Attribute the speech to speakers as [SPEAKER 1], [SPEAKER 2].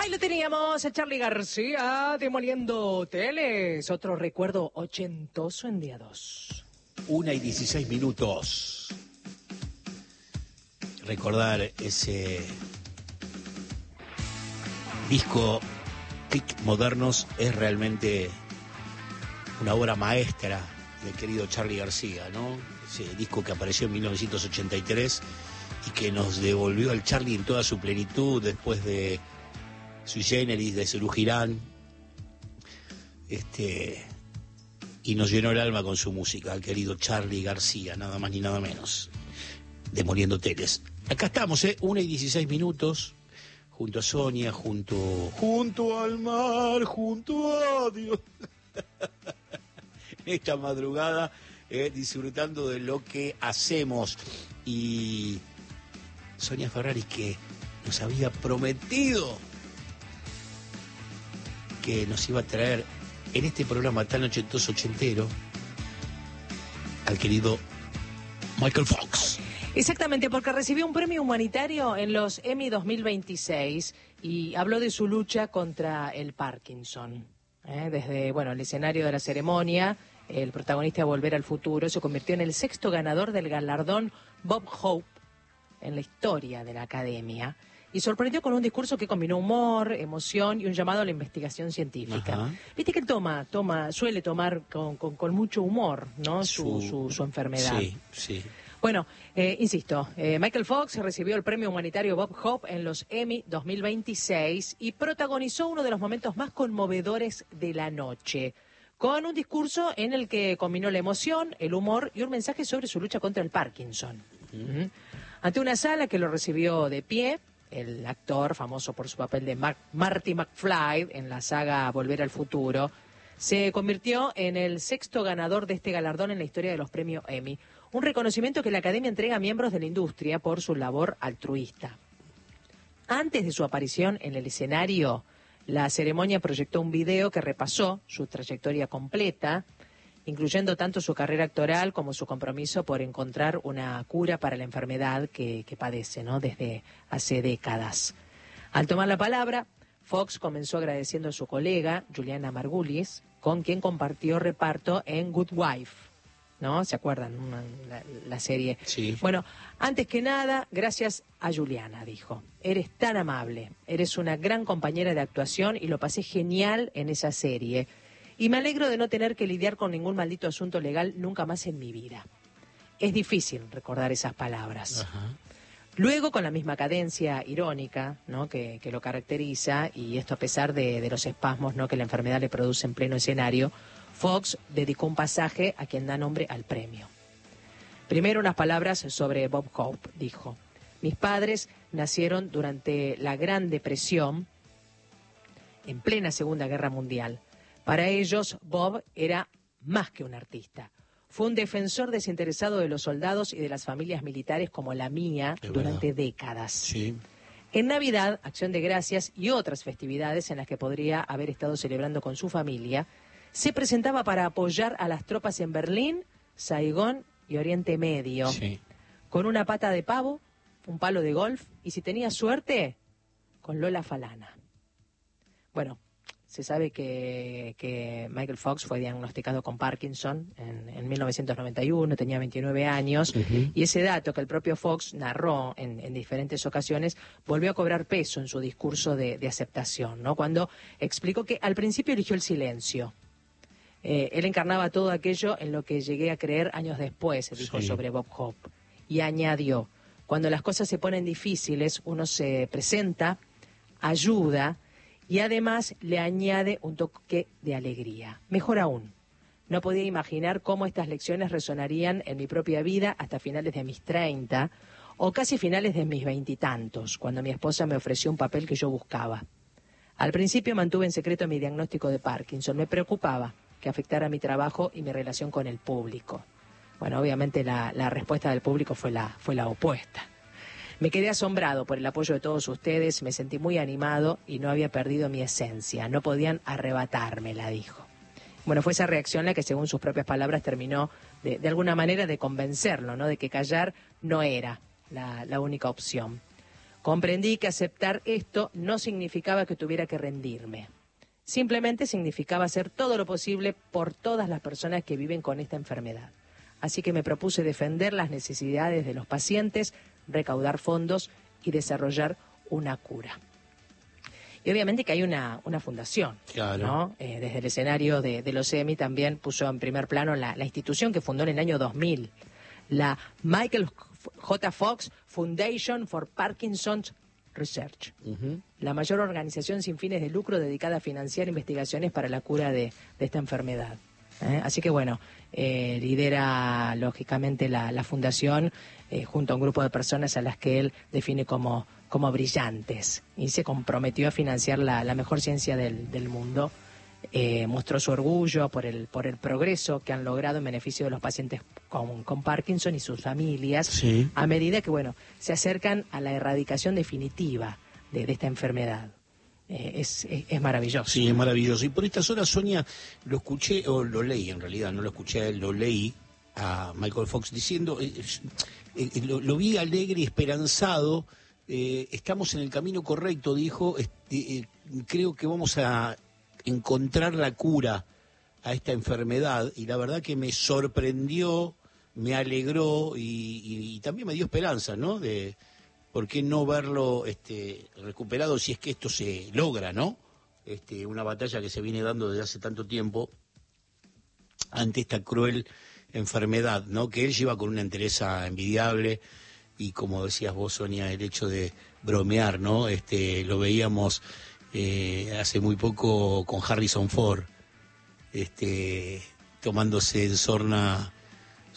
[SPEAKER 1] Ahí lo teníamos a Charly García demoliendo teles. Otro recuerdo ochentoso en día 2.
[SPEAKER 2] 1:16. Recordar ese disco Click Modernos es realmente una obra maestra del querido Charly García, ¿no? Ese disco que apareció en 1983 y que nos devolvió al Charly en toda su plenitud después de Sui Generis, de Serú Girán, y nos llenó el alma con su música, al querido Charly García, nada más ni nada menos, demoliendo teles. Acá estamos, 1:16, junto a Sonia, junto al mar, junto a Dios, en esta madrugada, disfrutando de lo que hacemos. Y Sonia Ferrari, que nos había prometido que nos iba a traer en este programa tan ochentoso ochentero al querido Michael Fox.
[SPEAKER 1] Exactamente, porque recibió un premio humanitario en los Emmy 2026 y habló de su lucha contra el Parkinson. Desde el escenario de la ceremonia, el protagonista de Volver al Futuro se convirtió en el 6º ganador del galardón Bob Hope en la historia de la Academia. Y sorprendió con un discurso que combinó humor, emoción y un llamado a la investigación científica.
[SPEAKER 2] Ajá.
[SPEAKER 1] Viste que él suele tomar con mucho humor, ¿no? Su enfermedad.
[SPEAKER 2] Sí, sí.
[SPEAKER 1] Bueno, insisto, Michael Fox recibió el premio humanitario Bob Hope en los Emmy 2026 y protagonizó uno de los momentos más conmovedores de la noche, con un discurso en el que combinó la emoción, el humor y un mensaje sobre su lucha contra el Parkinson. Ante una sala que lo recibió de pie, el actor, famoso por su papel de Marty McFly en la saga Volver al Futuro, se convirtió en el 6º ganador de este galardón en la historia de los premios Emmy, un reconocimiento que la Academia entrega a miembros de la industria por su labor altruista. Antes de su aparición en el escenario, la ceremonia proyectó un video que repasó su trayectoria completa, incluyendo tanto su carrera actoral como su compromiso por encontrar una cura para la enfermedad que padece, ¿no?, desde hace décadas. Al tomar la palabra, Fox comenzó agradeciendo a su colega, Juliana Margulies, con quien compartió reparto en Good Wife, ¿no? ¿Se acuerdan? La serie.
[SPEAKER 2] Sí.
[SPEAKER 1] Bueno, antes que nada, gracias a Juliana, dijo. Eres tan amable, eres una gran compañera de actuación y lo pasé genial en esa serie. Y me alegro de no tener que lidiar con ningún maldito asunto legal nunca más en mi vida. Es difícil recordar esas palabras.
[SPEAKER 2] Ajá.
[SPEAKER 1] Luego, con la misma cadencia irónica, ¿no?, que lo caracteriza, y esto a pesar de los espasmos, ¿no?, que la enfermedad le produce en pleno escenario, Fox dedicó un pasaje a quien da nombre al premio. Primero, unas palabras sobre Bob Hope, dijo. Mis padres nacieron durante la Gran Depresión, en plena Segunda Guerra Mundial. Para ellos, Bob era más que un artista. Fue un defensor desinteresado de los soldados y de las familias militares como la mía durante décadas.
[SPEAKER 2] Sí.
[SPEAKER 1] En Navidad, Acción de Gracias y otras festividades en las que podría haber estado celebrando con su familia, se presentaba para apoyar a las tropas en Berlín, Saigón y Oriente Medio.
[SPEAKER 2] Sí.
[SPEAKER 1] Con una pata de pavo, un palo de golf y, si tenía suerte, con Lola Falana. Bueno, se sabe que Michael Fox fue diagnosticado con Parkinson en 1991, tenía 29 años, y ese dato que el propio Fox narró en diferentes ocasiones volvió a cobrar peso en su discurso de aceptación, ¿no?, cuando explicó que al principio eligió el silencio. Él encarnaba todo aquello en lo que llegué a creer años después, dijo sobre Bob Hope, y añadió, cuando las cosas se ponen difíciles, uno se presenta, ayuda, y además le añade un toque de alegría. Mejor aún, no podía imaginar cómo estas lecciones resonarían en mi propia vida hasta finales de mis 30 o casi finales de mis 20 y tantos, cuando mi esposa me ofreció un papel que yo buscaba. Al principio mantuve en secreto mi diagnóstico de Parkinson. Me preocupaba que afectara mi trabajo y mi relación con el público. Bueno, obviamente la respuesta del público fue la opuesta. Me quedé asombrado por el apoyo de todos ustedes, me sentí muy animado y no había perdido mi esencia. No podían arrebatármela, dijo. Bueno, fue esa reacción la que, según sus propias palabras, terminó de alguna manera de convencerlo, ¿no?, de que callar no era la única opción. Comprendí que aceptar esto no significaba que tuviera que rendirme. Simplemente significaba hacer todo lo posible por todas las personas que viven con esta enfermedad. Así que me propuse defender las necesidades de los pacientes, recaudar fondos y desarrollar una cura. Y obviamente que hay una fundación,
[SPEAKER 2] claro,
[SPEAKER 1] ¿no? Desde el escenario de los EMI también puso en primer plano la institución que fundó en el año 2000, la Michael J. Fox Foundation for Parkinson's Research, la mayor organización sin fines de lucro dedicada a financiar investigaciones para la cura de esta enfermedad. Así que bueno, lidera lógicamente la fundación junto a un grupo de personas a las que él define como brillantes, y se comprometió a financiar la mejor ciencia del mundo. Mostró su orgullo por el progreso que han logrado en beneficio de los pacientes con Parkinson y sus familias, sí, a medida que se acercan a la erradicación definitiva de esta enfermedad. Es maravilloso.
[SPEAKER 2] Sí, es maravilloso. Y por estas horas, Sonia, lo escuché, o lo leí en realidad, no lo escuché a él, lo leí a Michael Fox diciendo, lo vi alegre y esperanzado, estamos en el camino correcto, dijo, creo que vamos a encontrar la cura a esta enfermedad, y la verdad que me sorprendió, me alegró y también me dio esperanza, ¿no? De por qué no verlo recuperado si es que esto se logra, ¿no? Una batalla que se viene dando desde hace tanto tiempo ante esta cruel enfermedad, ¿no? Que él lleva con una entereza envidiable, y como decías vos, Sonia, el hecho de bromear, ¿no? Lo veíamos hace muy poco con Harrison Ford, tomándose en sorna